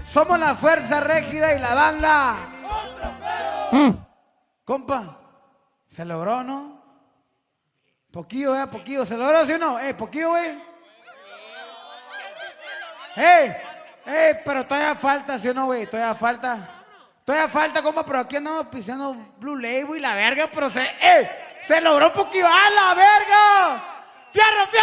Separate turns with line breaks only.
Somos la fuerza rígida y la banda. Compa, se logró, ¿no? Poquillo, poquillo. ¿Se logró, sí o no? Poquillo, güey. Pero todavía falta, ¿sí o no, güey? Todavía falta, compa, pero aquí andamos pisando Blue Label y la verga, pero se logró poquillo. ¡A la verga! ¡Fierro, fierro!